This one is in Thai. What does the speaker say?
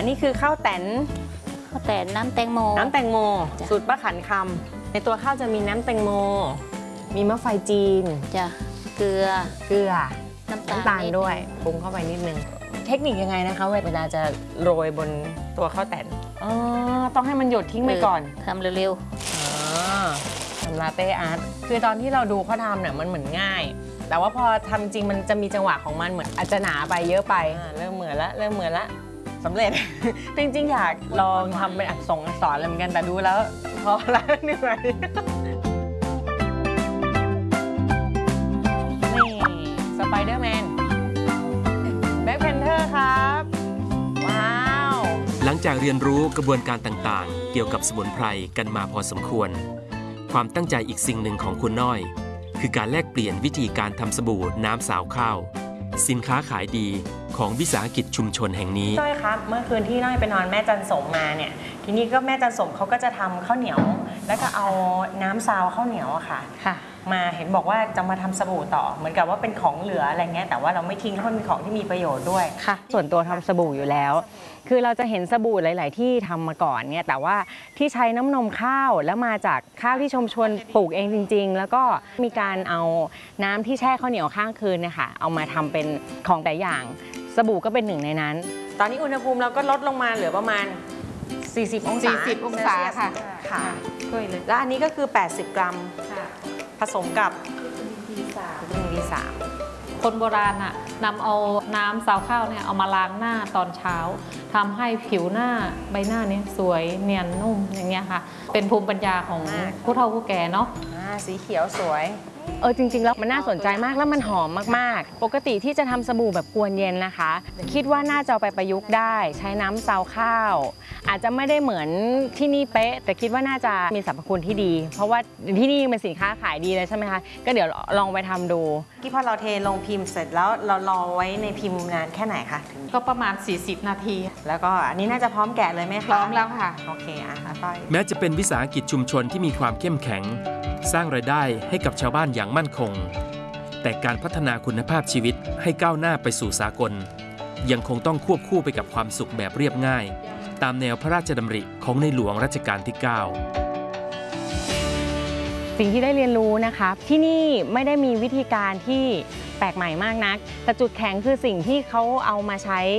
นนี้คือข้าวแตนน้ำแตงโมสูตรป้าขันคำในตัวข้าวจะมีน้ำแตงโมมีมะไฟจีนจ้ะเกลือน้ำตาลด้วยปรุงเข้าไปนิดนึงเทคนิคยังไงนะคะเวลาจะโรยบนตัวข้าวแตนต้องให้มันหยดทิ้งไปก่อนทำเร็วทำลาเต้อาร์ตคือตอนที่เราดูเขาทำเนี่ยมันเหมือนง่ายแต่ว่าพอทำจริงมันจะมีจังหวะของมันเหมือนอาจจะหนาไปเยอะไปเริ่มเหมือนละสำเร็จ จริงๆอยากลองทำเป็นอักษรอะไรเหมือนกันแต่ดูแล้วพอละเหนื่อยนี่สไปเดอร์แมนแบล็คแพนเทอร์ครับว้าวหลังจากเรียนรู้กระบวนการต่างๆเกี่ยวกับสมุนไพรกันมาพอสมควรความตั้งใจอีกสิ่งหนึ่งของคุณน้อยคือการแลกเปลี่ยนวิธีการทำสบู่น้ำสาวข้าวสินค้าขายดีของวิสาหกิจชุมชนแห่งนี้จ้อยครับเมื่อคืนที่น้อยไปนอนแม่จันสมมาเนี่ยทีนี้ก็แม่จันสมเขาก็จะทำข้าวเหนียวแล้วก็เอาน้ำซาวข้าวเหนียวอะค่ะมาเห็นบอกว่าจะมาทำสบู่ต่อเหมือนกับว่าเป็นของเหลืออะไรเงี้ยแต่ว่าเราไม่ทิ้งเพราะมันเป็นของที่มีประโยชน์ด้วยค่ะส่วนตัวทำสบู่อยู่แล้วคือเราจะเห็นสบู่หลายๆที่ทำมาก่อนเนี่ยแต่ว่าที่ใช้น้ำนมข้าวแล้วมาจากข้าวที่ชุมชนปลูกเองจริงๆแล้วก็มีการเอาน้ำที่แช่ข้าวเหนียวข้างคืนเนี่ยค่ะเอามาทำเป็นของแต่อย่างสบู่ก็เป็นหนึ่งในนั้นตอนนี้อุณหภูมิเราก็ลดลงมาเหลือประมาณ40 องศาค่ะช่วยเลยแล้วอันนี้ก็คือ80 กรัมผสมกับD3 คนโบราณน่ะนำเอาน้ำซาวข้าวเนี่ยเอามาล้างหน้าตอนเช้าทำให้ผิวหน้าใบหน้านี้สวยเนียนนุ่มอย่างเงี้ยค่ะเป็นภูมิปัญญาของผู้เฒ่าผู้แก่เนาะสีเขียวสวยจริงๆแล้วมันน่าสนใจมากแล้วมันหอมมากๆปกติที่จะทำสบู่แบบกวนเย็นนะคะคิดว่าน่าจะเอาไปประยุกต์ได้ใช้น้ำซาวข้าวอาจจะไม่ได้เหมือนที่นี่เป๊ะแต่คิดว่าน่าจะมีสรรพคุณที่ดีเพราะว่าที่นี่เป็นสินค้าขายดีเลยใช่ไหมคะก็เดี๋ยวลองไปทำดูที่พอเราเทลงพิมพ์เสร็จแล้วเรารอไว้ในพิมพ์นานแค่ไหนคะก็ประมาณ40 นาทีแล้วก็อันนี้น่าจะพร้อมแกะเลยไหมคะพร้อมแล้วค่ะโอเคแม้จะเป็นวิสาหกิจชุมชนที่มีความเข้มแข็งสร้างรายได้ให้กับชาวบ้านอย่างมั่นคงแต่การพัฒนาคุณภาพชีวิตให้ก้าวหน้าไปสู่สากลยังคงต้องควบคู่ไปกับความสุขแบบเรียบง่ายตามแนวพระราชดำริของในหลวงรัชกาลที่ 9 สิ่งที่ได้เรียนรู้นะคะที่นี่ไม่ได้มีวิธีการที่แปลกใหม่มากนักแต่จุดแข็งคือสิ่งที่เขาเอามาใช้